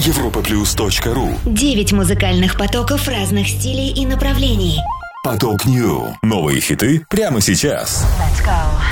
europaplus.ru. 9 музыкальных потоков разных стилей и направлений. Поток Нью. Новые хиты прямо сейчас. Let's go.